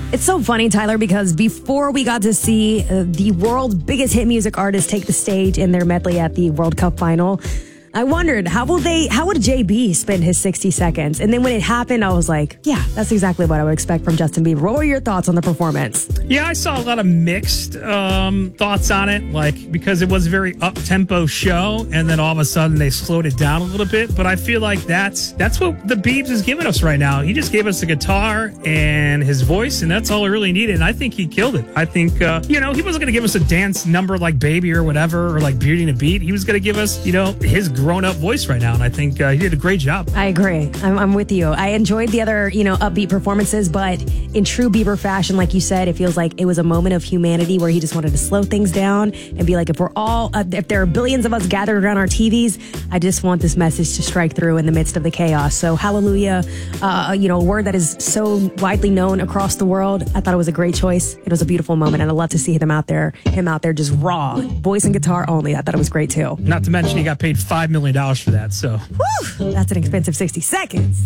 It's so funny, Tyler, because before we got to see the world's biggest hit music artist take the stage in their medley at the World Cup final, I wondered, how would JB spend his 60 seconds? And then when it happened, I was like, yeah, that's exactly what I would expect from Justin Bieber. What were your thoughts on the performance? Yeah, I saw a lot of mixed thoughts on it, because it was a very up-tempo show, and then all of a sudden they slowed it down a little bit. But I feel like that's what the Biebs is giving us right now. He just gave us the guitar and his voice, and that's all he really needed. And I think he killed it. I think, he wasn't going to give us a dance number like Baby or whatever, or like Beauty and the Beat. He was going to give us, his grown-up voice right now, and I think he did a great job. I agree. I'm with you. I enjoyed the other, upbeat performances, but in true Bieber fashion, like you said, it feels like it was a moment of humanity where he just wanted to slow things down and be like, if there are billions of us gathered around our TVs, I just want this message to strike through in the midst of the chaos. So hallelujah, a word that is so widely known across the world. I thought it was a great choice. It was a beautiful moment, and I'd love to see him out there just raw, voice and guitar only. I thought it was great too. Not to mention he got paid $5 million for that. So whew, that's an expensive 60 seconds.